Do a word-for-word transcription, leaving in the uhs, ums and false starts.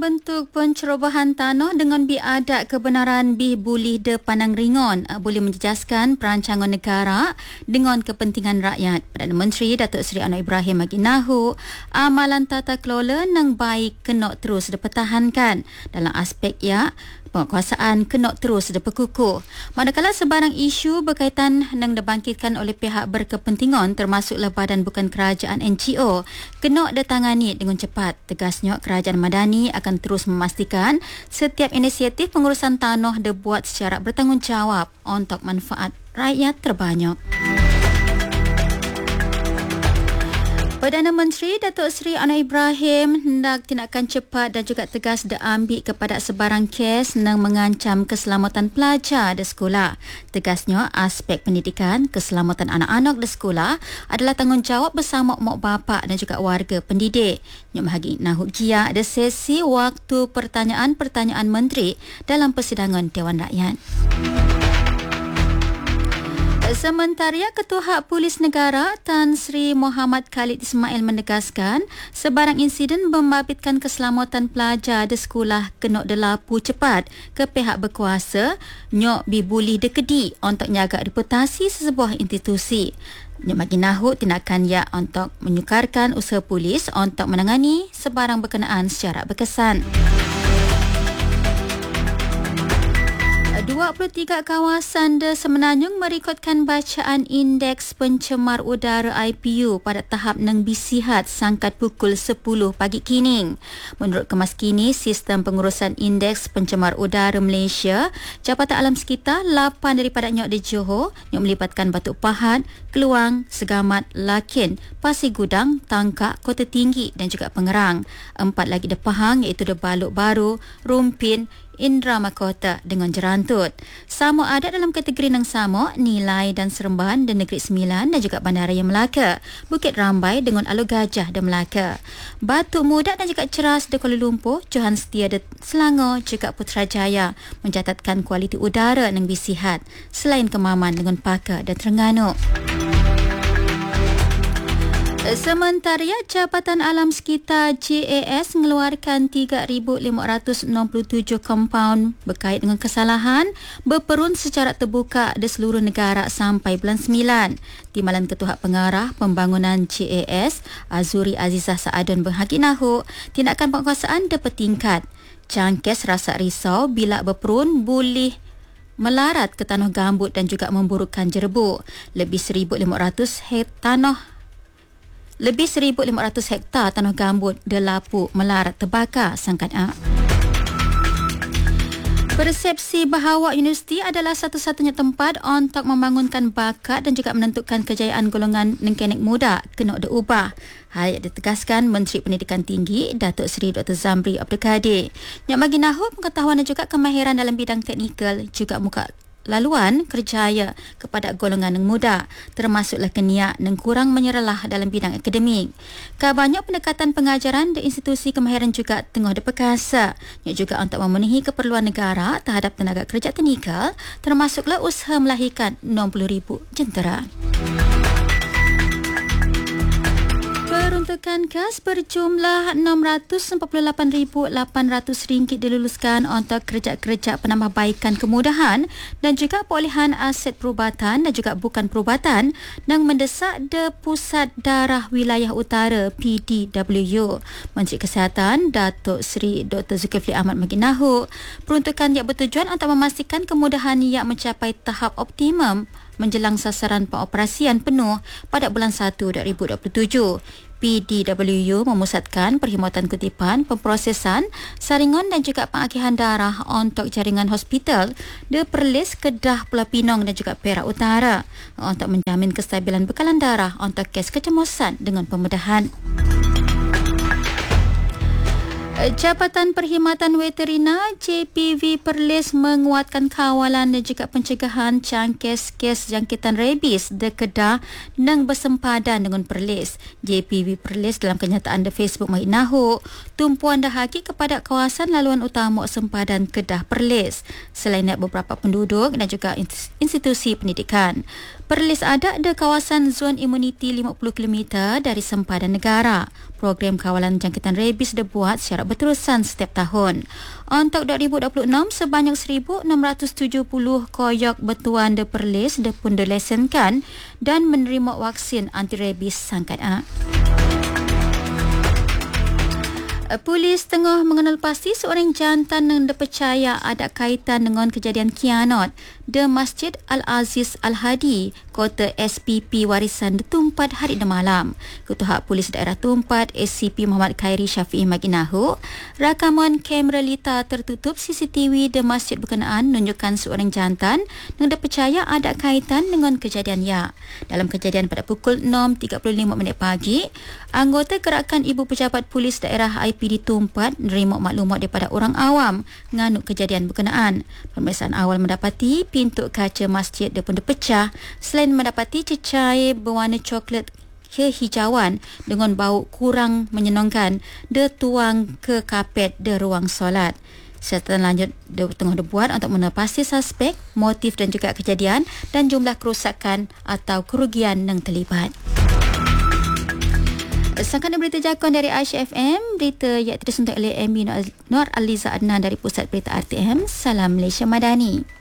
bentuk pencerobohan tanah dengan biadat kebenaran bih boleh de pandang ringon boleh menjejaskan perancangan negara dengan kepentingan rakyat. Perdana Menteri Datuk Seri Anwar Ibrahim bagi nahu amalan tata kelola yang baik kena terus dipertahankan dalam aspek ya penguasaan kena terus diperkukuh. Manakala sebarang isu berkaitan yang dibangkitkan oleh pihak berkepentingan termasuklah badan bukan kerajaan N G O kena ditangani dengan cepat. Tegasnya kerajaan Madani akan terus memastikan setiap inisiatif pengurusan tanah dibuat secara bertanggungjawab untuk manfaat rakyat terbanyak. Perdana Menteri Datuk Seri Anwar Ibrahim hendak tindakan cepat dan juga tegas diambil kepada sebarang kes yang mengancam keselamatan pelajar di sekolah. Tegasnya, aspek pendidikan, keselamatan anak-anak di sekolah adalah tanggungjawab bersama mak bapak dan juga warga pendidik. Nyok bahagi nahuk gia ada sesi waktu pertanyaan-pertanyaan menteri dalam persidangan Dewan Rakyat. Sementara Ketua Hak Polis Negara Tan Sri Muhammad Khalid Ismail menegaskan sebarang insiden membabitkan keselamatan pelajar di sekolah kena dilapu cepat ke pihak berkuasa nyok bibuli dekedi untuk jaga reputasi sesebuah institusi. Nyok bagi nahu tindakan ya untuk menyukarkan usaha polis untuk menangani sebarang berkenaan secara berkesan. dua puluh tiga kawasan di Semenanjung merekodkan bacaan indeks pencemar udara I P U pada tahap nang bisihat sangkat pukul sepuluh pagi kini. Menurut Kemas Kini, sistem pengurusan indeks pencemar udara Malaysia, Jabatan Alam Sekitar lapan daripadanya di Johor yang melibatkan Batu Pahat, Keluang, Segamat, Lakin, Pasir Gudang, Tangkak, Kota Tinggi dan juga Pengerang. Empat lagi di Pahang iaitu di Balok Baru, Rumpin, Indra Makota dengan Jerantut. Sama ada dalam kategori yang sama Nilai dan Seremban di Negeri Sembilan dan juga Bandaraya Melaka, Bukit Rambai dengan Alur Gajah di Melaka, Batu Muda dan juga Ceras di Kuala Lumpur, Johan Setia di Selangor juga Putrajaya mencatatkan kualiti udara yang bisihat selain Kemaman dengan Paka dan Terengganu. Sementara Jabatan Alam Sekitar J A S mengeluarkan tiga ribu lima ratus enam puluh tujuh kompaun berkait dengan kesalahan berperun secara terbuka di seluruh negara sampai bulan sembilan. Timbalan Ketua Pengarah Pembangunan J A S Azuri Azizah Saadun berhaki nahu tindakan penguasaan dipertingkat. Cangkes rasa risau bila berperun boleh melarat ke tanah gambut dan juga memburukkan jerebu. Lebih seribu lima ratus hektar tanah Lebih seribu lima ratus hektar tanah gambut delapu melarat terbakar sangkat A. Persepsi bahawa universiti adalah satu-satunya tempat untuk membangunkan bakat dan juga menentukan kejayaan golongan nengkenik muda kena diubah. Hal yang ditegaskan Menteri Pendidikan Tinggi Datuk Seri Doktor Zamri Abdul Kadir. Yang bagi nahu pengetahuan dan juga kemahiran dalam bidang teknikal juga muka laluan kerjaya kepada golongan yang muda, termasuklah keniak yang kurang menyerlah dalam bidang akademik. Kabarnya pendekatan pengajaran di institusi kemahiran juga tengah diperkasa, yang juga untuk memenuhi keperluan negara terhadap tenaga kerja teknikal, termasuklah usaha melahirkan enam puluh ribu jentera. Peruntukan kas berjumlah enam ratus empat puluh lapan ribu lapan ratus ringgit diluluskan untuk kerja-kerja penambahbaikan kemudahan dan juga perolehan aset perubatan dan juga bukan perubatan yang mendesak di Pusat Darah Wilayah Utara P D W U. Menteri Kesihatan Datuk Seri Doktor Zulkifli Ahmad Maginahu, peruntukan yang bertujuan untuk memastikan kemudahan yang mencapai tahap optimum menjelang sasaran pengoperasian penuh pada bulan satu dua ribu dua puluh tujuh. P D W U memusatkan perkhidmatan kutipan, pemprosesan, saringan dan juga pengagihan darah untuk jaringan hospital di Perlis, Kedah, Pulau Pinang dan juga Perak Utara untuk menjamin kestabilan bekalan darah untuk kes kecemasan dengan pembedahan. Jabatan Perkhidmatan Veterina J P V Perlis menguatkan kawalan dan juga pencegahan cangkes kes jangkitan rabies di Kedah yang bersempadan dengan Perlis. J P V Perlis dalam kenyataan di Facebook Mahinahu, tumpuan dahaki kepada kawasan laluan utama sempadan Kedah Perlis, selain beberapa penduduk dan juga institusi pendidikan. Perlis adak de kawasan zon imuniti lima puluh kilometer dari sempadan negara. Program kawalan jangkitan rabies dibuat secara berterusan setiap tahun. Untuk dua ribu dua puluh enam, sebanyak seribu enam ratus tujuh puluh koyok betuan de Perlis de pun dilesenkan dan menerima vaksin anti rabies sangkat A. Polis tengah mengenal pasti seorang jantan yang dipercaya ada kaitan dengan kejadian kianat di Masjid Al-Aziz Al-Hadi, Kota S P P Warisan di Tumpat hari malam. Ketua Polis Daerah Tumpat, A C P Muhammad Khairi Syafi'i Maginahu, rakaman kamera lita tertutup C C T V di masjid berkenaan menunjukkan seorang jantan yang dipercaya ada kaitan dengan kejadian ya. Dalam kejadian pada pukul enam tiga puluh lima minit pagi, anggota gerakan Ibu Pejabat Polis Daerah I P di Tumpat menerima maklumat daripada orang awam nganuk kejadian berkenaan. Pemeriksaan awal mendapati pintu kaca masjid dia pun dipecah selain mendapati cecair berwarna coklat kehijauan dengan bau kurang menyenangkan dia tuang ke kapet di ruang solat. Serta lanjut dia tengah dibuat untuk menepasi suspek, motif dan juga kejadian dan jumlah kerosakan atau kerugian yang terlibat. Sangkaan berita jakun dari Aish F M, berita yang terus untuk oleh M B Nur Aliza Adnan dari Pusat Berita R T M. Salam Malaysia Madani.